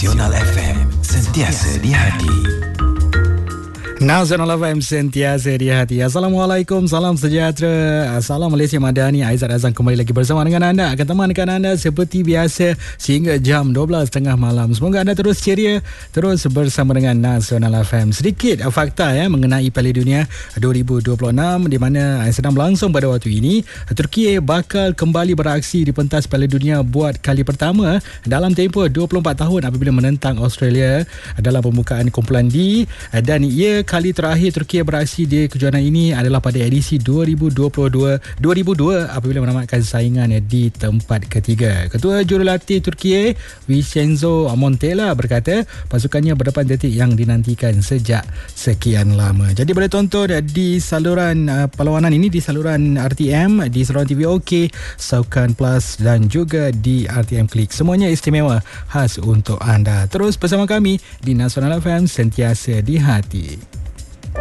Nasional FM, sentiasa di hati. Nasional FM sentiasa di hati. Assalamualaikum, salam sejahtera. Salam Malaysia Madani. Aizat Azam kembali lagi bersama dengan anda. Akan temankan anda seperti biasa sehingga jam 12.30 malam. Semoga anda terus ceria, terus bersama dengan Nasional FM. Sedikit fakta mengenai Piala Dunia 2026 di mana sedang berlangsung pada waktu ini. Turki bakal kembali beraksi di pentas Piala Dunia buat kali pertama dalam tempoh 24 tahun apabila menentang Australia dalam pembukaan kumpulan D, dan ia kali terakhir Turki beraksi di kejohanan ini adalah pada edisi 2002 apabila menamatkan saingan di tempat ketiga. Ketua Jurulatih Turki Vincenzo Montella berkata pasukannya berdepan detik yang dinantikan sejak sekian lama. Jadi boleh tonton di saluran perlawanan ini di saluran RTM, di saluran TV OK, Saukan Plus dan juga di RTM Klik. Semuanya istimewa khas untuk anda. Terus bersama kami di Nasional FM sentiasa di hati.